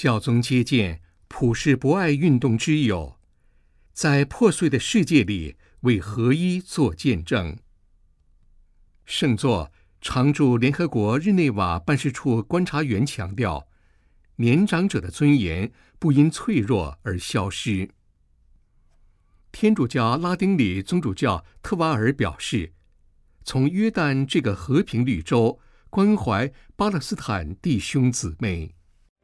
教宗接见普世博爱运动之友，在破碎的世界里为合一做见证。圣座常驻联合国日内瓦办事处观察员强调，年长者的尊严不因脆弱而消失。天主教拉丁里宗主教特瓦尔表示，从约旦这个和平绿洲关怀巴勒斯坦弟兄姊妹。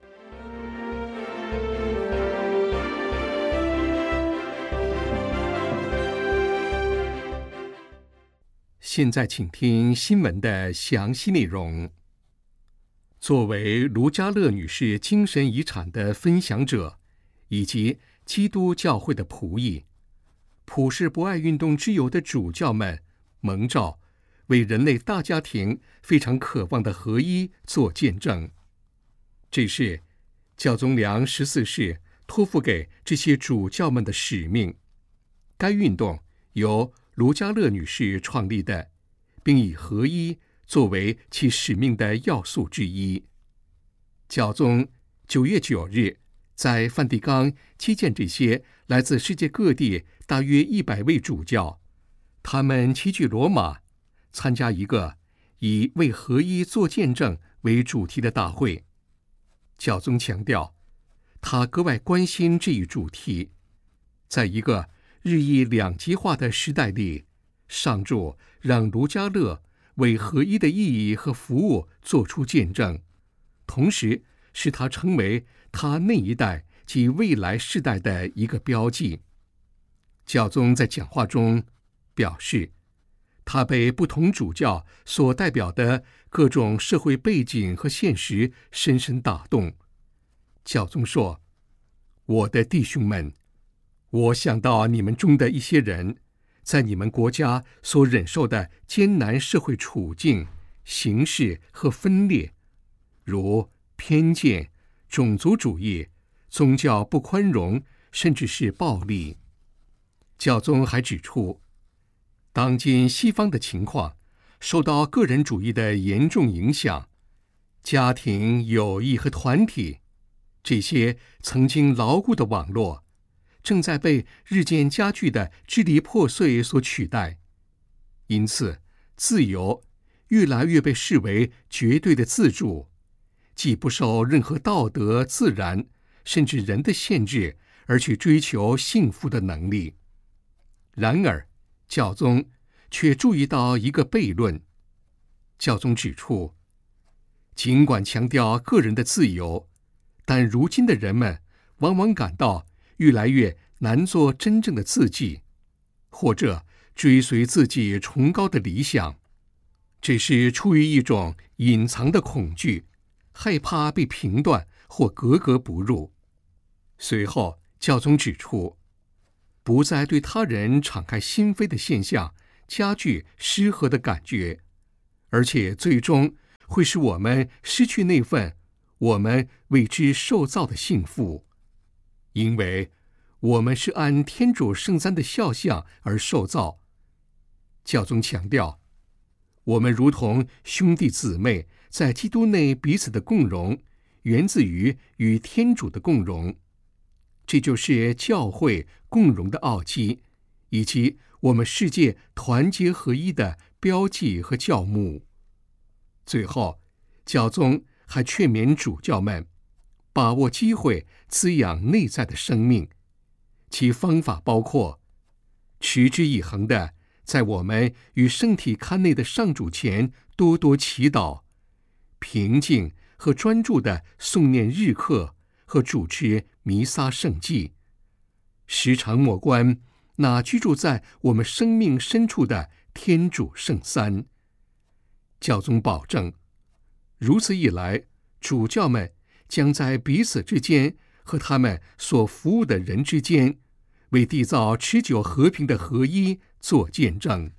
现在请听新闻的详细内容。作为卢嘉乐女士精神遗产的分享者，以及基督教会的仆役，普世博爱运动之友的主教们蒙召，为人类大家庭非常渴望的合一做见证。这是教宗良14世托付给这些主教们的使命。该运动由卢嘉乐女士创立的，并以合一作为其使命的要素之一。教宗9月9日在梵蒂冈接见这些来自世界各地大约100位主教，他们齐聚罗马，参加一个以为合一做见证为主题的大会。教宗强调，他格外关心这一主题。在一个日益两极化的时代里，上主让卢嘉乐为合一的意义和服务做出见证，同时使他成为他那一代及未来世代的一个标记。教宗在讲话中表示，他被不同主教所代表的各种社会背景和现实深深打动。教宗说：“我的弟兄们，我想到你们中的一些人，在你们国家所忍受的艰难社会处境、形势和分裂，如偏见、种族主义、宗教不宽容，甚至是暴力。”教宗还指出，当今西方的情况受到个人主义的严重影响，家庭、友谊和团体这些曾经牢固的网络，正在被日渐加剧的支离破碎所取代。因此，自由越来越被视为绝对的自主，既不受任何道德、自然甚至人的限制，而去追求幸福的能力。然而，教宗却注意到一个悖论。教宗指出，尽管强调个人的自由，但如今的人们往往感到越来越难做真正的自己，或者追随自己崇高的理想。这是出于一种隐藏的恐惧，害怕被评断或格格不入。随后，教宗指出，不再对他人敞开心扉的现象加剧失和的感觉，而且最终会使我们失去那份我们为之受造的幸福，因为我们是按天主圣三的肖像而受造。教宗强调，我们如同兄弟姊妹在基督内彼此的共融，源自于与天主的共融。这就是教会共融的奥迹，以及我们世界团结合一的标记和教目。最后，教宗还劝勉主教们把握机会滋养内在的生命，其方法包括持之以恒的在我们与圣体龛内的上主前多多祈祷，平静和专注的诵念日课和主持弥撒圣祭，时常默观那居住在我们生命深处的天主圣三。教宗保证，如此一来，主教们将在彼此之间和他们所服务的人之间，为缔造持久和平的合一做见证。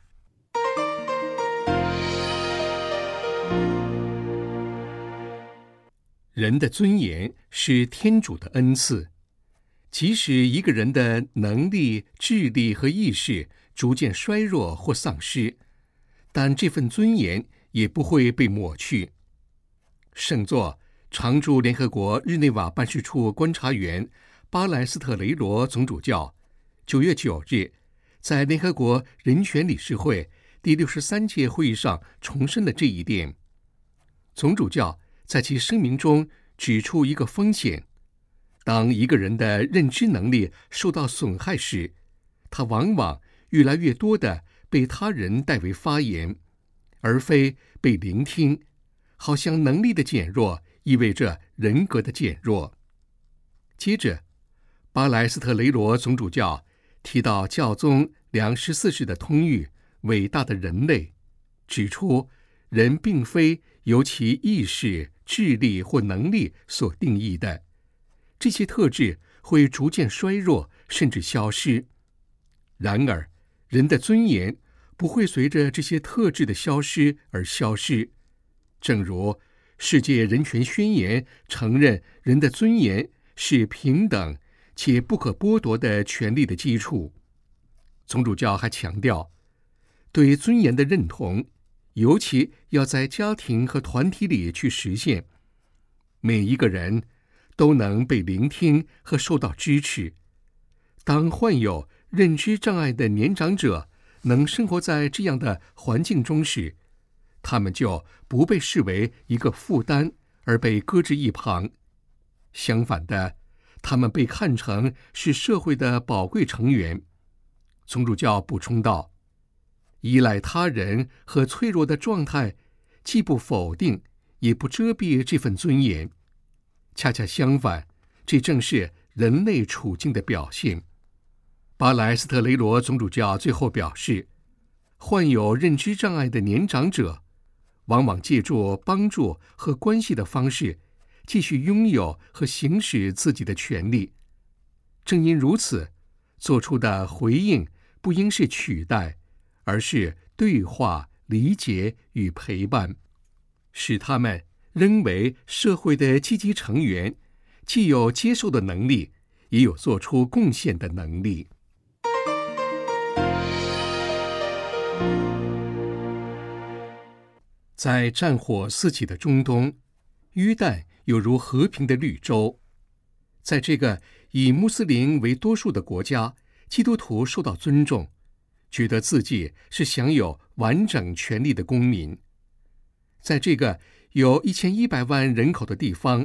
人的尊严是天主的恩赐，即使一个人的能力、智力和意识逐渐衰弱或丧失，但这份尊严也不会被抹去。圣座常驻联合国日内瓦办事处观察员巴莱斯特雷罗总主教9月9日在联合国人权理事会第63届会议上重申了这一点。总主教在其声明中指出一个风险：当一个人的认知能力受到损害时，他往往越来越多地被他人代为发言，而非被聆听，好像能力的减弱意味着人格的减弱。接着，巴莱斯特雷罗总主教提到教宗良14世的通谕伟大的人类，指出人并非由其意识、智力或能力所定义的，这些特质会逐渐衰弱甚至消失。然而，人的尊严不会随着这些特质的消失而消失，正如世界人权宣言承认人的尊严是平等且不可剥夺的权利的基础。总主教还强调，对尊严的认同尤其要在家庭和团体里去实现，每一个人都能被聆听和受到支持。当患有认知障碍的年长者能生活在这样的环境中时，他们就不被视为一个负担而被搁置一旁。相反的，他们被看成是社会的宝贵成员。总主教补充道，依赖他人和脆弱的状态既不否定也不遮蔽这份尊严，恰恰相反，这正是人类处境的表现。巴莱斯特雷罗总主教最后表示，患有认知障碍的年长者往往借助帮助和关系的方式继续拥有和行使自己的权利。正因如此，做出的回应不应是取代，而是对话、理解与陪伴，使他们仍为社会的积极成员，既有接受的能力，也有做出贡献的能力。在战火四起的中东，约旦有如和平的绿洲。在这个以穆斯林为多数的国家，基督徒受到尊重，觉得自己是享有完整权利的公民。在这个有1100万人口的地方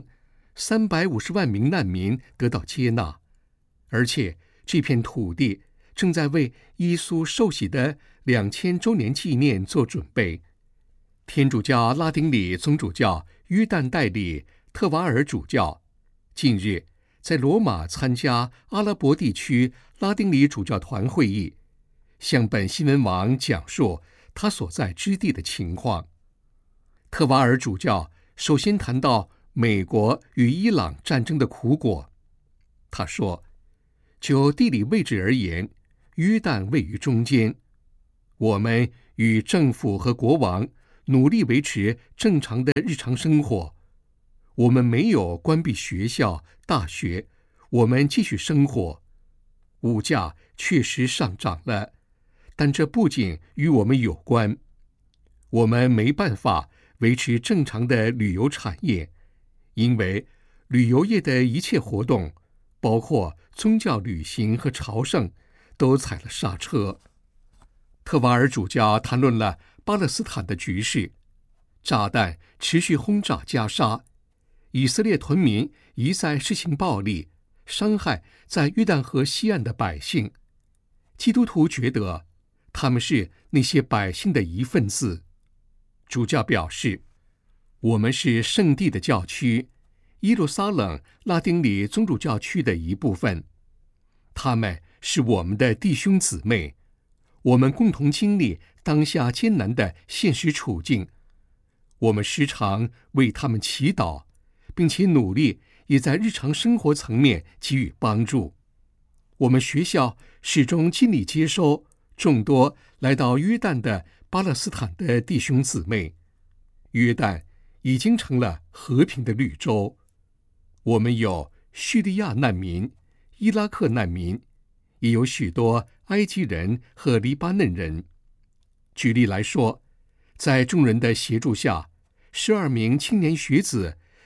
，350万名难民得到接纳，而且这片土地正在为耶稣受洗的2000周年纪念做准备。天主教拉丁里总主教约旦代理特瓦尔主教近日在罗马参加阿拉伯地区拉丁里主教团会议，向本新闻网讲述他所在之地的情况。特瓦尔主教首先谈到美国与伊朗战争的苦果。他说，就地理位置而言，约旦位于中间，我们与政府和国王努力维持正常的日常生活，我们没有关闭学校、大学，我们继续生活。物价确实上涨了，但这不仅与我们有关。我们没办法维持正常的旅游产业，因为旅游业的一切活动，包括宗教旅行和朝圣，都踩了刹车。特瓦尔主教谈论了巴勒斯坦的局势，炸弹持续轰炸加沙，以色列屯民一再施行暴力，伤害在约旦河西岸的百姓。基督徒觉得他们是那些百姓的一份子。主教表示，我们是圣地的教区，耶路撒冷拉丁里宗主教区的一部分，他们是我们的弟兄姊妹，我们共同经历当下艰难的现实处境，我们时常为他们祈祷，并且努力也在日常生活层面给予帮助。我们学校始终尽力接收众多来到约旦的巴勒斯坦的弟兄姊妹。约旦已经成了和平的绿洲。我们有叙利亚难民、伊拉克难民，也有许多埃及人和黎巴嫩人。举例来说，在众人的协助下，12名青年学子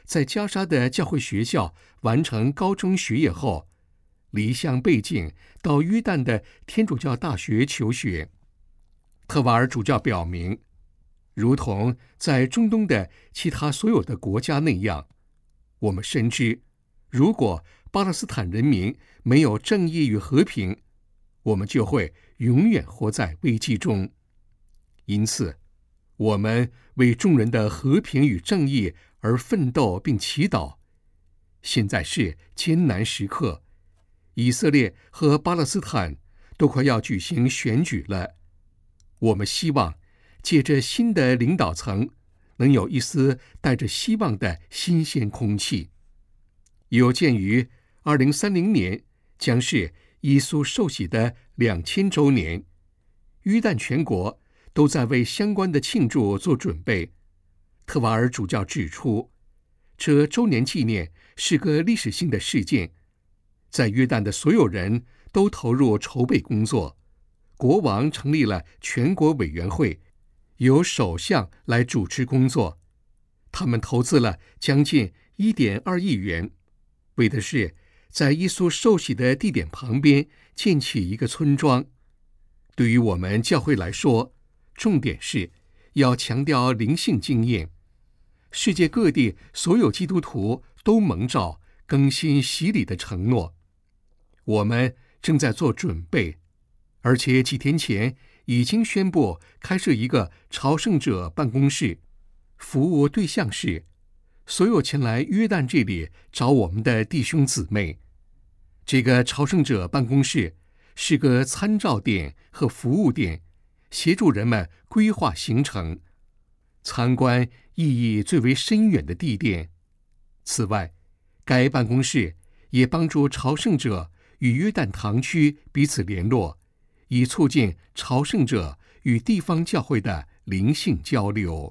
在加沙的教会学校完成高中学业后，离乡背井到约旦的天主教大学求学。特瓦尔主教表明，如同在中东的其他所有的国家那样，我们深知，如果巴勒斯坦人民没有正义与和平，我们就会永远活在危机中。因此，我们为众人的和平与正义而奋斗并祈祷。现在是艰难时刻，以色列和巴勒斯坦都快要举行选举了。我们希望借着新的领导层，能有一丝带着希望的新鲜空气。有鉴于2030年将是耶稣受洗的2000周年，约旦全国都在为相关的庆祝做准备。特瓦尔主教指出，这周年纪念是个历史性的事件，在约旦的所有人都投入筹备工作。国王成立了全国委员会，由首相来主持工作。他们投资了将近1.2亿元，为的是在耶稣受洗的地点旁边建起一个村庄。对于我们教会来说，重点是要强调灵性经验。世界各地所有基督徒都蒙召更新洗礼的承诺。我们正在做准备，而且几天前已经宣布开设一个朝圣者办公室，服务对象是所有前来约旦这里找我们的弟兄姊妹。这个朝圣者办公室是个参照点和服务点，协助人们规划行程，参观意义最为深远的地点。此外，该办公室也帮助朝圣者与约旦堂区彼此联络，以促进朝圣者与地方教会的灵性交流。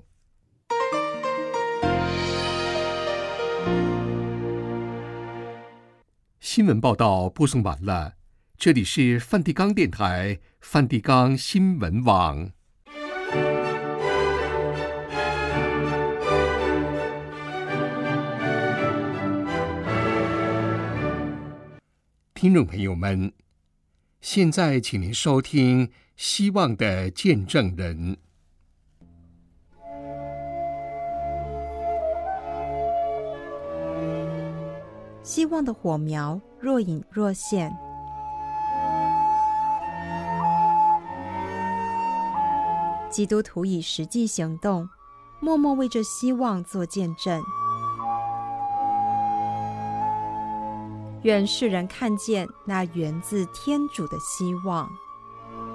新闻报道播送完了，这里是梵蒂冈电台梵蒂冈新闻网。听众朋友们，现在请您收听《希望的见证人》。 希望的火苗若隐若现，基督徒以实际行动，默默为这希望做见证。愿世人看见那源自天主的希望。